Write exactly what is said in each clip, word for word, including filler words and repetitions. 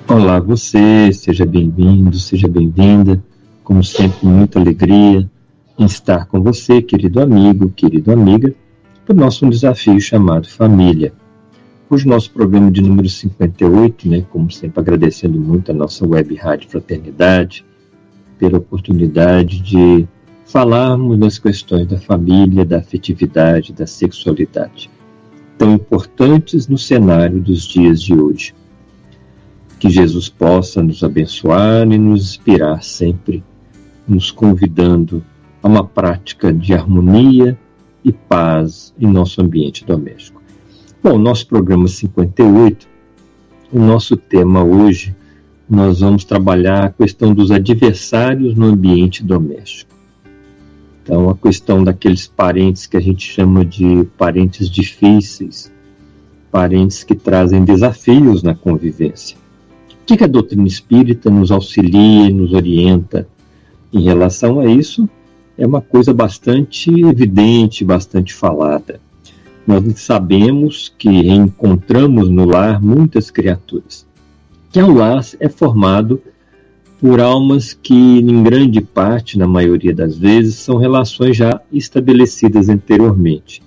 Olá você, seja bem-vindo, seja bem-vinda, como sempre, muita alegria em estar com você, querido amigo, querida amiga, para o nosso desafio chamado Família. Hoje nosso programa de número cinquenta e oito, né, como sempre agradecendo muito a nossa web rádio Fraternidade, pela oportunidade de falarmos das questões da família, da afetividade, da sexualidade, tão importantes no cenário dos dias de hoje. Que Jesus possa nos abençoar e nos inspirar sempre, nos convidando a uma prática de harmonia e paz em nosso ambiente doméstico. Bom, nosso programa cinquenta e oito, o nosso tema hoje, nós vamos trabalhar a questão dos adversários no ambiente doméstico. Então, a questão daqueles parentes que a gente chama de parentes difíceis, parentes que trazem desafios na convivência. O que a doutrina espírita nos auxilia e nos orienta em relação a isso? É uma coisa bastante evidente, bastante falada. Nós sabemos que encontramos no lar muitas criaturas. Que o lar é formado por almas que, em grande parte, na maioria das vezes, são relações já estabelecidas anteriormente.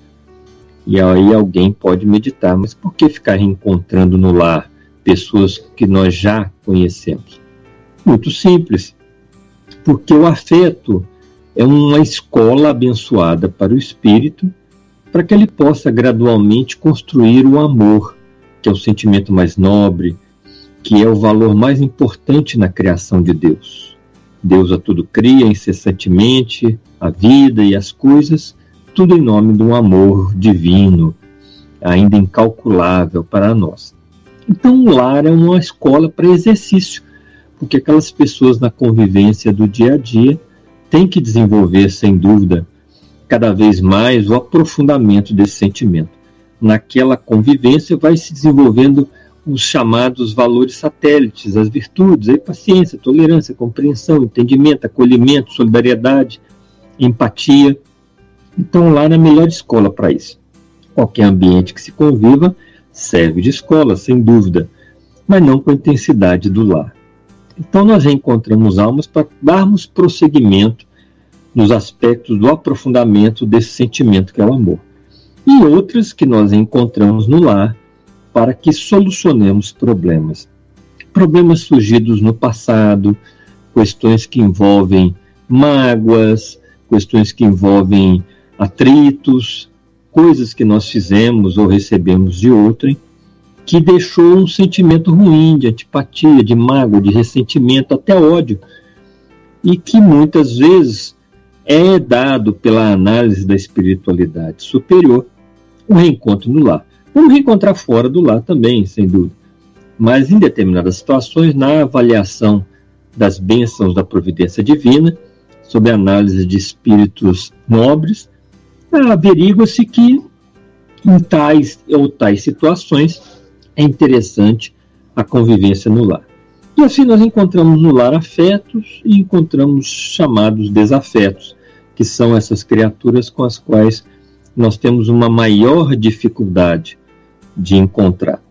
E aí alguém pode meditar, mas por que ficar reencontrando no lar pessoas que nós já conhecemos? Muito simples, porque o afeto é uma escola abençoada para o espírito, para que ele possa gradualmente construir o amor, que é o sentimento mais nobre, que é o valor mais importante na criação de Deus. Deus a tudo cria incessantemente, a vida e as coisas, tudo em nome de um amor divino, ainda incalculável para nós. Então, o lar é uma escola para exercício, porque aquelas pessoas na convivência do dia a dia têm que desenvolver, sem dúvida, cada vez mais o aprofundamento desse sentimento. Naquela convivência vai se desenvolvendo os chamados valores satélites, as virtudes, a paciência, tolerância, compreensão, entendimento, acolhimento, solidariedade, empatia. Então, o lar é a melhor escola para isso. Qualquer ambiente que se conviva serve de escola, sem dúvida, mas não com a intensidade do lar. Então nós encontramos almas para darmos prosseguimento nos aspectos do aprofundamento desse sentimento que é o amor. E outras que nós encontramos no lar para que solucionemos problemas. Problemas surgidos no passado, questões que envolvem mágoas, questões que envolvem atritos, coisas que nós fizemos ou recebemos de outrem, que deixou um sentimento ruim de antipatia, de mágoa, de ressentimento, até ódio, e que muitas vezes é dado pela análise da espiritualidade superior o reencontro no lar. Vamos reencontrar fora do lar também, sem dúvida, mas em determinadas situações, na avaliação das bênçãos da providência divina, sob a análise de espíritos nobres, averigua-se que em tais ou tais situações é interessante a convivência no lar. E assim nós encontramos no lar afetos e encontramos chamados desafetos, que são essas criaturas com as quais nós temos uma maior dificuldade de encontrar.